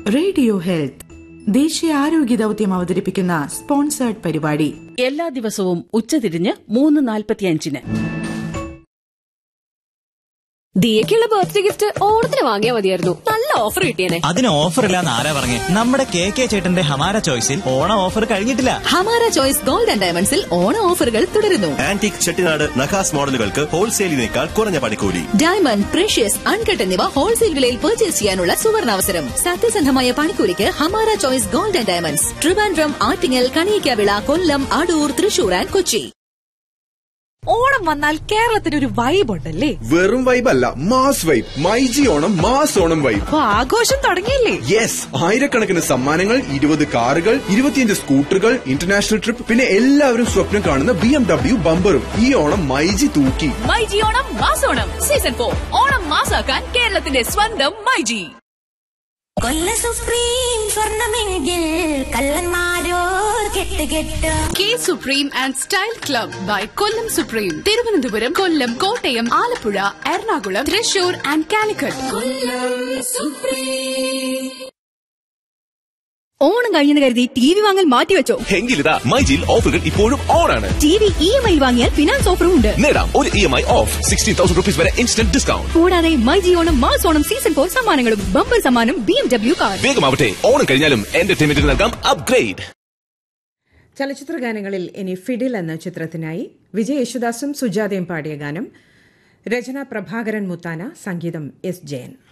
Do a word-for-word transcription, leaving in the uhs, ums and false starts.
Radio health ദേശീയ ആരോഗ്യ ദൌത്യം അവതരിപ്പിക്കുന്ന സ്പോൺസേർഡ് പരിപാടി എല്ലാ ദിവസവും ഉച്ചതിരിഞ്ഞ് മൂന്ന് നാൽപ്പത്തിയഞ്ചിന്. ദിയക്കുള്ള ബർത്ത്ഡേ ഗിഫ്റ്റ് ഓണത്തിന് വാങ്ങിയാൽ മതിയായിരുന്നു. നല്ല ഓഫർ കിട്ടിയേനെ. അതിന് ഓഫർ ഇല്ലാന്ന് ആരാ പറഞ്ഞേ? നമ്മുടെ കെ കെ ചേട്ടന്റെ ഹമാര ചോയ്സിൽ ഓണം ഓഫർ കഴിഞ്ഞിട്ടില്ല. ഹമാര ചോയ്സ് ഗോൾഡ് ആൻഡ് ഡയമണ്ട്സിൽ ഓണ ഓഫറുകൾ തുടരുന്നു. ആന്റിക് ചെട്ടിനാട് നഖാസ് മോഡലുകൾക്ക് ഹോൾസെയിലിനേക്കാൾ കുറഞ്ഞ പണിക്കൂലി. ഡയമണ്ട്, പ്രഷ്യസ്, അൺകട്ട് എന്നിവ ഹോൾസെയിൽ വിലയിൽ പർച്ചേസ് ചെയ്യാനുള്ള സുവർണാവസരം. സത്യസന്ധമായ പണിക്കൂലിക്ക് Hamara choice gold and diamonds, Trivandrum, Attingal, Kaliyakkavilai, Kollam, Adoor, Thrissur and Kochi. Onam വന്നാൽ കേരളത്തിന് ഒരു വൈബ് ഉണ്ടല്ലേ? വെറും വൈബ് അല്ല, mass vibe. MyG Onam mass Onam vibe. അപ്പൊ ആഘോഷം തുടങ്ങിയില്ലേ? യെസ്, ആയിരക്കണക്കിന് സമ്മാനങ്ങൾ, ഇരുപത് കാറുകൾ, ഇരുപത്തിയഞ്ച് സ്കൂട്ടറുകൾ, ഇന്റർനാഷണൽ ട്രിപ്പ്, പിന്നെ എല്ലാവരും സ്വപ്നം കാണുന്ന ബി എം ഡബ്ല്യു ബമ്പറും. ഈ ഓണം മൈജി തൂക്കി. MyG Onam mass Onam season four. Onam മാസാക്കാൻ കേരളത്തിന്റെ സ്വന്തം മൈജി. കൊല്ല supreme സ്വർണമെങ്കിൽ കള്ളന്മാരോ കെട്ടുകെട്ട്. K supreme and style club by Kollam supreme. Thiruvananthapuram, Kollam, Kottayam, Alappuzha, Ernakulam, Thrissur and Calicut. Onam കഴിഞ്ഞെന്ന് കരുതി ടി വി വാങ്ങൽ മാറ്റിവെച്ചോ? എങ്കിലിതാ മൈജിയിൽ ഓഫറുകൾ ഇപ്പോഴും ഓണാണ്. T V E M I വാങ്ങിയാൽ ഫിനാൻസ് ഓഫറും ഉണ്ട്. നേടാം ഒരു E M I of sixteen thousand rupees വരെ ഇൻസ്റ്റന്റ് ഡിസ്കൗണ്ട്. കൂടാതെ myG Onam mass Onam season four സമ്മാനങ്ങളും ബമ്പർ സമ്മാനം B M W car. വേഗമാവട്ടെ, Onam കഴിഞ്ഞാലും എന്റർടൈൻമെന്റിന് നൽകാം അപ്ഗ്രേഡ്. ചലച്ചിത്ര ഗാനങ്ങളിൽ ഇനി ഫിഡിൽ എന്ന ചിത്രത്തിനായി വിജയ് യേശുദാസും സുജാതയും പാടിയ ഗാനം. രചന പ്രഭാകരൻ മുത്താന, സംഗീതം എസ് ജയൻ.